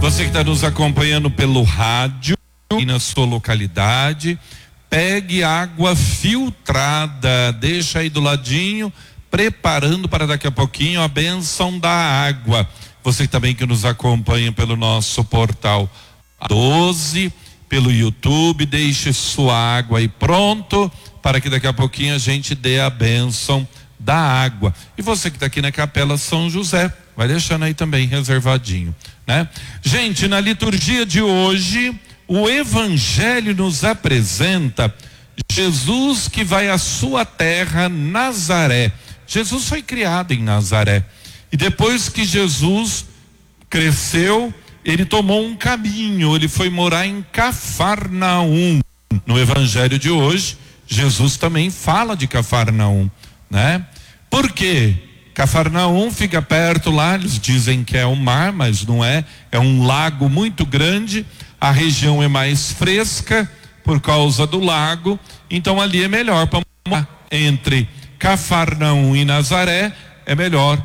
Você que está nos acompanhando pelo rádio e na sua localidade, pegue água filtrada, deixa aí do ladinho, preparando para daqui a pouquinho a bênção da água. Você também que nos acompanha pelo nosso portal 12, pelo YouTube, deixe sua água aí pronto, para que daqui a pouquinho a gente dê a bênção da água. E você que está aqui na Capela São José, vai deixando aí também reservadinho, né? Gente, na liturgia de hoje, o Evangelho nos apresenta Jesus que vai à sua terra, Nazaré. Jesus foi criado em Nazaré. E depois que Jesus cresceu, ele tomou um caminho, ele foi morar em Cafarnaum. No Evangelho de hoje, Jesus também fala de Cafarnaum, né? Por quê? Cafarnaum fica perto lá, eles dizem que é o mar, mas não é, é um lago muito grande, a região é mais fresca por causa do lago, então ali é melhor para morar. Entre Cafarnaum e Nazaré é melhor.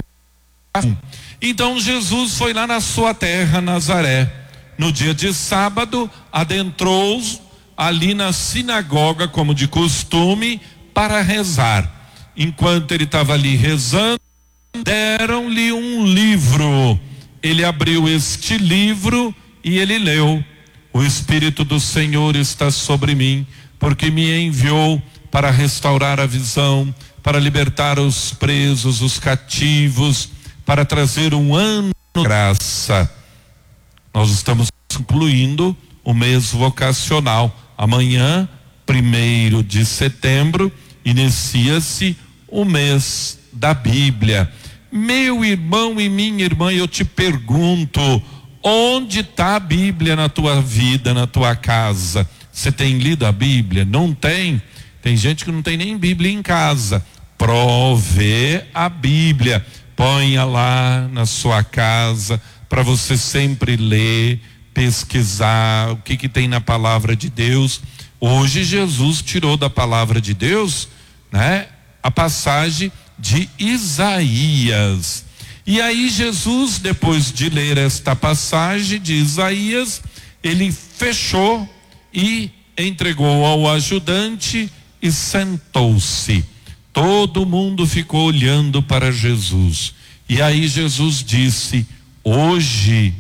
Então Jesus foi lá na sua terra, Nazaré. No dia de sábado, adentrou ali na sinagoga, como de costume, para rezar. Enquanto ele estava ali rezando, deram-lhe um livro. Ele abriu este livro e ele leu: o Espírito do Senhor está sobre mim, porque me enviou para restaurar a visão, para libertar os presos, os cativos, para trazer um ano de graça. Nós estamos concluindo o mês vocacional. Amanhã, 1º de setembro, inicia-se o mês da Bíblia. Meu irmão e minha irmã, eu te pergunto, onde está a Bíblia na tua vida, na tua casa? Você tem lido a Bíblia? Não tem? Tem gente que não tem nem Bíblia em casa. Prove a Bíblia, ponha lá na sua casa, para você sempre ler, pesquisar o que tem na palavra de Deus. Hoje Jesus tirou da palavra de Deus, né, a passagem de Isaías. E aí Jesus, depois de ler esta passagem de Isaías, ele fechou e entregou ao ajudante e sentou-se. Todo mundo ficou olhando para Jesus. E aí Jesus disse: hoje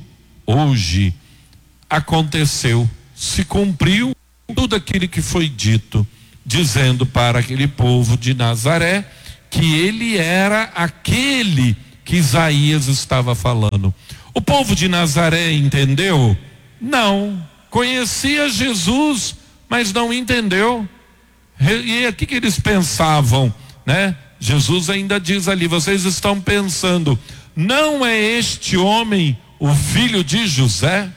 aconteceu, se cumpriu tudo aquilo que foi dito, dizendo para aquele povo de Nazaré que ele era aquele que Isaías estava falando. O povo de Nazaré entendeu? Não. Conhecia Jesus, mas não entendeu. E o que eles pensavam, né? Jesus ainda diz ali: vocês estão pensando, não é este homem o filho de José?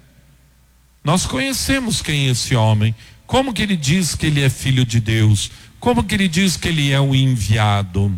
Nós conhecemos quem é esse homem. Como que ele diz que ele é filho de Deus? Como que ele diz que ele é o enviado?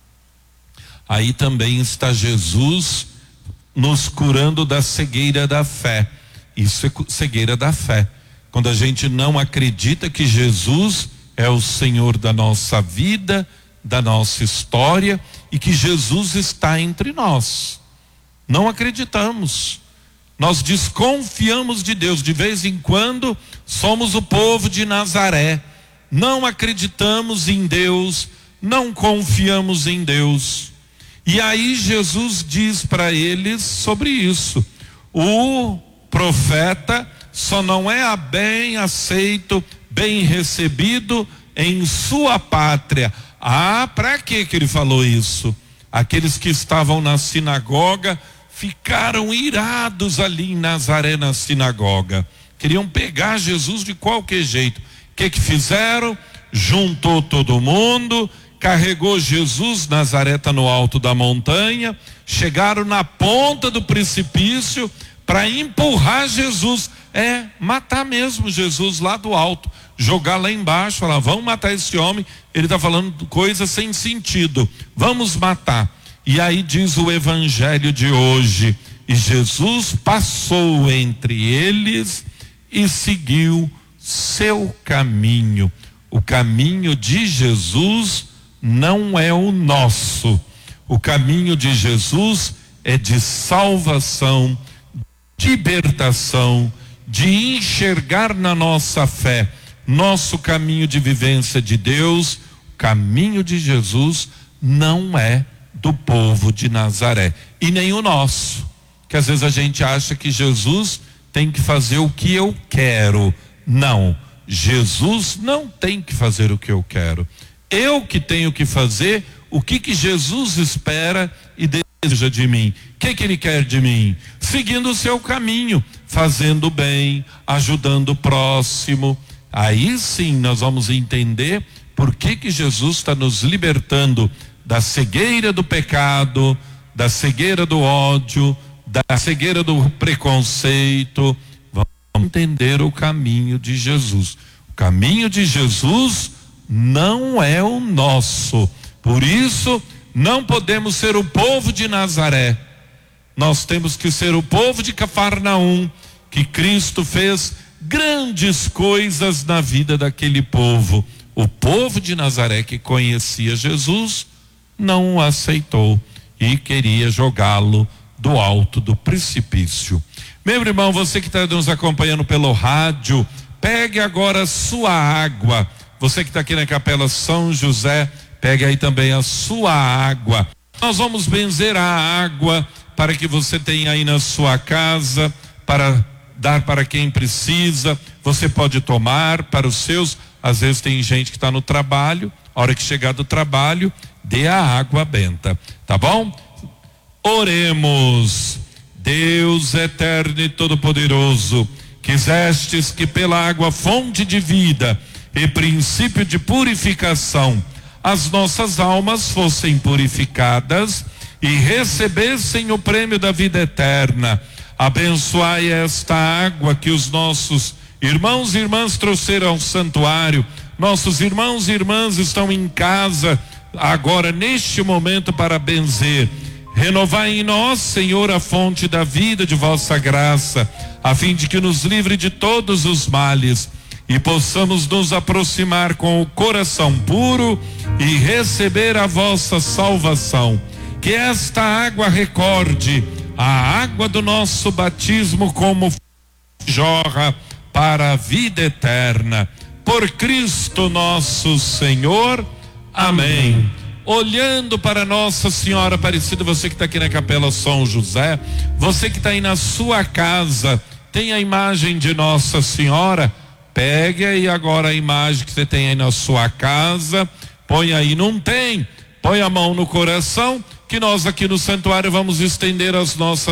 Aí também está Jesus nos curando da cegueira da fé. Isso é cegueira da fé. Quando a gente não acredita que Jesus é o Senhor da nossa vida, da nossa história, e que Jesus está entre nós. Não acreditamos. Nós desconfiamos de Deus. De vez em quando somos o povo de Nazaré. Não acreditamos em Deus, não confiamos em Deus. E aí Jesus diz para eles sobre isso: o profeta só não é bem aceito, bem recebido em sua pátria. Ah, para que ele falou isso? Aqueles que estavam na sinagoga ficaram irados ali em Nazaré, na sinagoga. Queriam pegar Jesus de qualquer jeito. O que fizeram? Juntou todo mundo, carregou Jesus. Nazaré está no alto da montanha. Chegaram na ponta do precipício para empurrar Jesus. Matar mesmo Jesus lá do alto. Jogar lá embaixo, falar: vamos matar esse homem. Ele está falando coisa sem sentido. Vamos matar. E aí diz o Evangelho de hoje: e Jesus passou entre eles e seguiu seu caminho. O caminho de Jesus não é o nosso. O caminho de Jesus é de salvação, libertação, de enxergar na nossa fé nosso caminho de vivência de Deus. O caminho de Jesus não é do povo de Nazaré e nem o nosso, que às vezes a gente acha que Jesus tem que fazer o que eu quero. Não, Jesus não tem que fazer o que eu quero. Eu que tenho que fazer o que Jesus espera e deseja de mim. O que ele quer de mim? Seguindo o seu caminho, fazendo bem, ajudando o próximo. Aí sim nós vamos entender por que Jesus está nos libertando da cegueira do pecado, da cegueira do ódio, da cegueira do preconceito. Vamos entender o caminho de Jesus. O caminho de Jesus não é o nosso. Por isso, não podemos ser o povo de Nazaré. Nós temos que ser o povo de Cafarnaum, que Cristo fez grandes coisas na vida daquele povo. O povo de Nazaré, que conhecia Jesus, não o aceitou e queria jogá-lo do alto do precipício. Meu irmão, você que está nos acompanhando pelo rádio, pegue agora a sua água. Você que está aqui na Capela São José, pegue aí também a sua água. Nós vamos benzer a água para que você tenha aí na sua casa, para dar para quem precisa. Você pode tomar para os seus. Às vezes tem gente que está no trabalho, a hora que chegar do trabalho, dê a água benta, tá bom? Oremos. Deus eterno e todo-poderoso, quisestes que pela água fonte de vida e princípio de purificação as nossas almas fossem purificadas e recebessem o prêmio da vida eterna. Abençoai esta água que os nossos irmãos e irmãs trouxeram ao santuário. Nossos irmãos e irmãs estão em casa agora neste momento para benzer. Renovai em nós, Senhor, a fonte da vida de vossa graça, a fim de que nos livre de todos os males e possamos nos aproximar com o coração puro e receber a vossa salvação. Que esta água recorde a água do nosso batismo, como jorra para a vida eterna. Por Cristo nosso Senhor. Amém. Olhando para Nossa Senhora Aparecida, você que está aqui na Capela São José, você que está aí na sua casa, tem a imagem de Nossa Senhora, pegue aí agora a imagem que você tem aí na sua casa, põe aí, não tem, põe a mão no coração, que nós aqui no santuário vamos estender as nossas